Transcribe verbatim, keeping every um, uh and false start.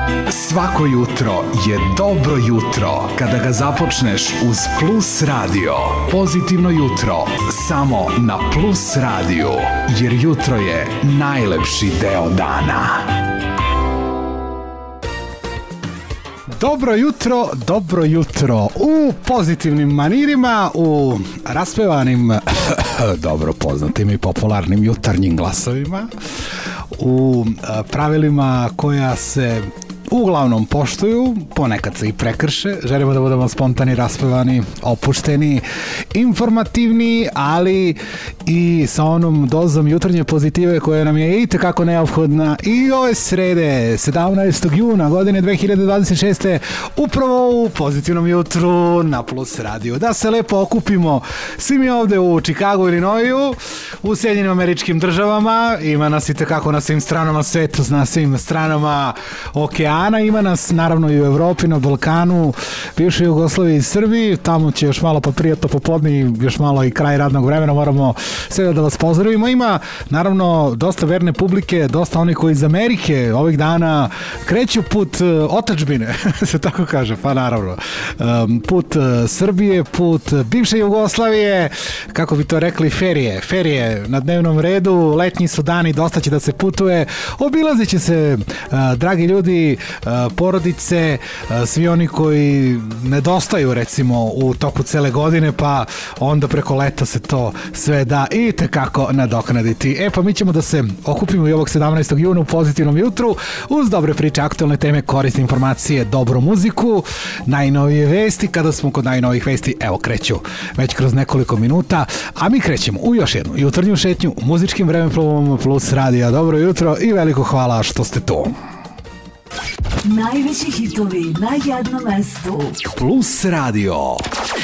Svako jutro je dobro jutro kada ga započneš uz Plus radio. Pozitivno jutro samo na Plus radiju, jer jutro je najlepši deo dana. Dobro jutro, dobro jutro u pozitivnim manirima, u raspevanim, dobro poznatim i popularnim jutarnjim glasovima, u pravilima koja se uglavnom poštuju, ponekad se i prekrše. Želimo da budemo spontani, raspevani, opušteni, informativni, ali i sa onom dozom jutarnje pozitive koja nam je i tekako neophodna i ove srede, sedamnaestog juna godine dve hiljade dvadeset šeste. upravo u pozitivnom jutru na Plus radiju. Da se lepo okupimo svi mi ovde u Čikagu, Illinoisu, u Sjedinjenim Američkim Državama. Ima nas i tekako na svim stranama sveta, na svim stranama okeana. Ima nas naravno i u Evropi, na Balkanu, bivšoj Jugoslaviji i Srbiji. Tamo će još malo pa prijatno popodne i još malo i kraj radnog vremena. Moramo sve da vas pozdravimo. Ima naravno dosta verne publike, dosta oni koji iz Amerike ovih dana kreću put otadžbine, se tako kaže, pa naravno. Put Srbije, put bivše Jugoslavije, kako bi to rekli, ferije. Ferije na dnevnom redu, letnji su dani, dosta će da se putuje. Obilazit će se, dragi ljudi, porodice, svi oni koji nedostaju recimo u toku cele godine, pa onda preko leta se to sve da i tekako nadoknaditi. E pa mi ćemo da se okupimo i ovog sedamnaestog juna u pozitivnom jutru uz dobre priče, aktualne teme, korisne informacije, dobru muziku, najnovije vesti. Kada smo kod najnovih vesti, evo kreću već kroz nekoliko minuta, a mi krećemo u još jednu jutarnju šetnju muzičkim vremeplovom Plus radija. Dobro jutro i veliko hvala što ste tu. Najveći hitovi na jednom mestu. Plus radio.